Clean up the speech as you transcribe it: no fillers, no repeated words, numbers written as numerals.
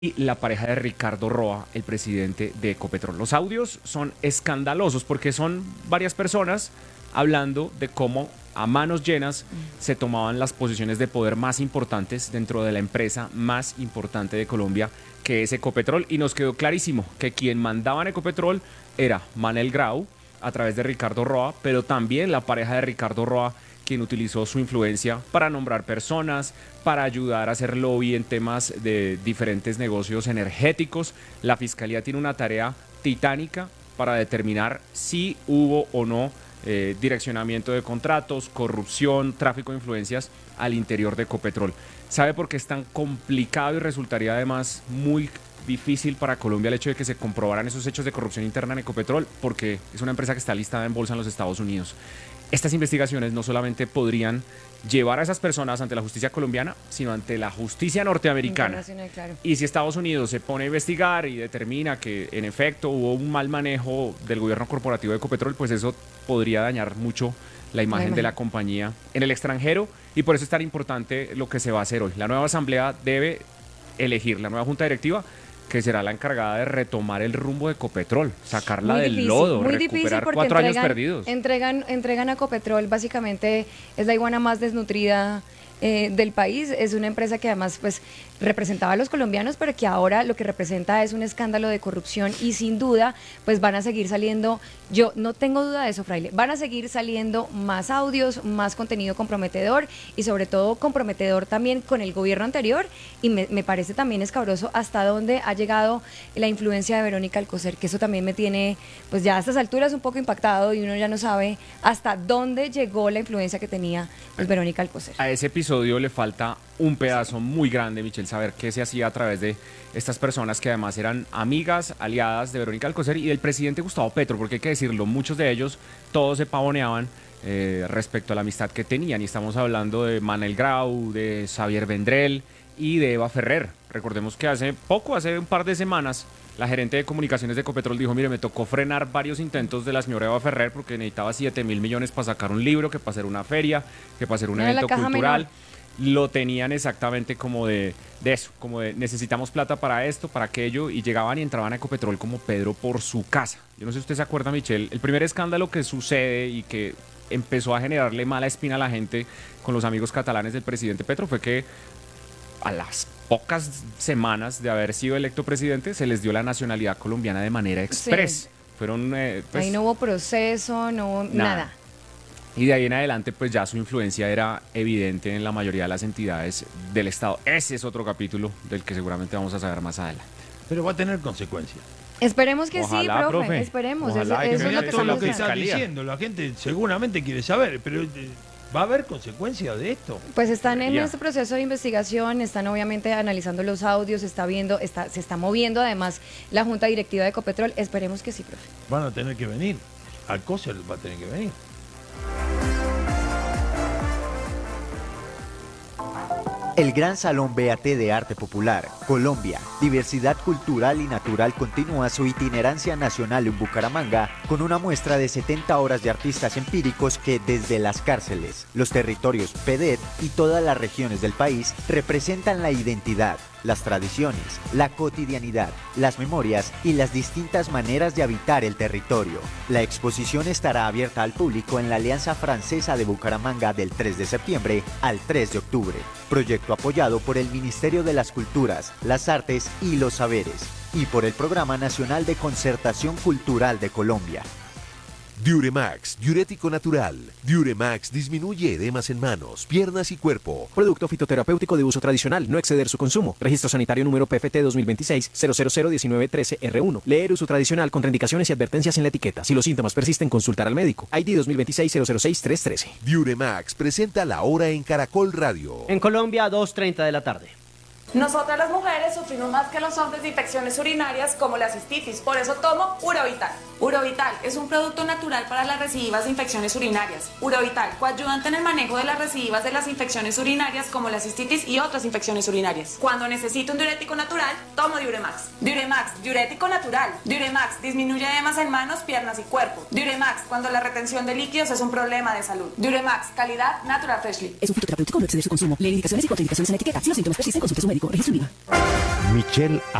y la pareja de Ricardo Roa, el presidente de Ecopetrol. Los audios son escandalosos porque son varias personas hablando de cómo a manos llenas se tomaban las posiciones de poder más importantes dentro de la empresa más importante de Colombia, que es Ecopetrol, y nos quedó clarísimo que quien mandaba en Ecopetrol era Manel Grau a través de Ricardo Roa, pero también la pareja de Ricardo Roa, quien utilizó su influencia para nombrar personas, para ayudar a hacer lobby en temas de diferentes negocios energéticos. La Fiscalía tiene una tarea titánica para determinar si hubo o no direccionamiento de contratos, corrupción, tráfico de influencias al interior de Ecopetrol. ¿Sabe por qué es tan complicado y resultaría además muy difícil para Colombia el hecho de que se comprobaran esos hechos de corrupción interna en Ecopetrol? Porque es una empresa que está listada en bolsa en los Estados Unidos. Estas investigaciones no solamente podrían llevar a esas personas ante la justicia colombiana, sino ante la justicia norteamericana. Claro. Y si Estados Unidos se pone a investigar y determina que en efecto hubo un mal manejo del gobierno corporativo de Ecopetrol, pues eso podría dañar mucho la imagen de la compañía en el extranjero, y por eso es tan importante lo que se va a hacer hoy. La nueva asamblea debe elegir la nueva junta directiva, que será la encargada de retomar el rumbo de Ecopetrol, sacarla del lodo, recuperar 4 años perdidos. Entregan a Ecopetrol, básicamente es la iguana más desnutrida del país. Es una empresa que además pues representaba a los colombianos, pero que ahora lo que representa es un escándalo de corrupción, y sin duda pues van a seguir saliendo, yo no tengo duda de eso, Fraile, van a seguir saliendo más audios, más contenido comprometedor, y sobre todo comprometedor también con el gobierno anterior, y me parece también escabroso hasta dónde ha llegado la influencia de Verónica Alcocer, que eso también me tiene pues ya a estas alturas un poco impactado, y uno ya no sabe hasta dónde llegó la influencia que tenía pues Verónica Alcocer. A ese episodio le falta un pedazo muy grande, Michelle, saber qué se hacía a través de estas personas que además eran amigas, aliadas de Verónica Alcocer y del presidente Gustavo Petro, porque hay que decirlo, muchos de ellos, todos se pavoneaban respecto a la amistad que tenían, y estamos hablando de Manel Grau, de Xavier Vendrell y de Eva Ferrer. Recordemos que hace un par de semanas, la gerente de comunicaciones de Ecopetrol dijo: mire, me tocó frenar varios intentos de la señora Eva Ferrer porque necesitaba 7.000 millones para sacar un libro, que para hacer una feria, que para hacer un evento cultural. Lo tenían exactamente como de eso, como de necesitamos plata para esto, para aquello, y llegaban y entraban a Ecopetrol como Pedro por su casa. Yo no sé si usted se acuerda, Michelle, el primer escándalo que sucede y que empezó a generarle mala espina a la gente con los amigos catalanes del presidente Petro fue que a las pocas semanas de haber sido electo presidente se les dio la nacionalidad colombiana de manera express. Sí. Fueron pues, ahí no hubo proceso, no hubo nada. Y de ahí en adelante pues ya su influencia era evidente en la mayoría de las entidades del Estado. Ese es otro capítulo del que seguramente vamos a saber más adelante. Pero va a tener consecuencias. Esperemos que ojalá, sí, profe. Esperemos. Ojalá, eso es lo que todo lo que está diciendo. La gente seguramente quiere saber, pero ¿va a haber consecuencias de esto? Pues están en este proceso de investigación, están obviamente analizando los audios, se está moviendo además la junta directiva de Ecopetrol. Esperemos que sí, profe. Van a tener que venir. Alcocer va a tener que venir. El Gran Salón BAT de Arte Popular, Colombia, Diversidad Cultural y Natural continúa su itinerancia nacional en Bucaramanga con una muestra de 70 horas de artistas empíricos que desde las cárceles, los territorios PEDET y todas las regiones del país representan la identidad, las tradiciones, la cotidianidad, las memorias y las distintas maneras de habitar el territorio. La exposición estará abierta al público en la Alianza Francesa de Bucaramanga del 3 de septiembre al 3 de octubre. Proyecto apoyado por el Ministerio de las Culturas, las Artes y los Saberes y por el Programa Nacional de Concertación Cultural de Colombia. Diuremax, diurético natural. Diuremax disminuye edemas en manos, piernas y cuerpo. Producto fitoterapéutico de uso tradicional, no exceder su consumo. Registro sanitario número PFT 2026-0001913R1. Leer uso tradicional, contraindicaciones y advertencias en la etiqueta. Si los síntomas persisten, consultar al médico. ID 2026-006-313. Diuremax presenta La Hora en Caracol Radio. En Colombia, 2:30 de la tarde. Nosotras las mujeres sufrimos más que los hombres de infecciones urinarias como la cistitis, por eso tomo Urovital. Urovital es un producto natural para las recidivas de infecciones urinarias. Urovital, coayudante en el manejo de las recidivas de las infecciones urinarias como la cistitis y otras infecciones urinarias. Cuando necesito un diurético natural, tomo Diuremax. Diuremax, diurético natural. Diuremax, disminuye edemas en manos, piernas y cuerpo. Diuremax, cuando la retención de líquidos es un problema de salud. Diuremax, calidad Natural Freshly. Es un fitoterapéutico, no exceder su consumo. Leer indicaciones y contraindicaciones en la etiqueta. Si los síntomas persisten, consulte a su médico. público. Registro IVA. Michelle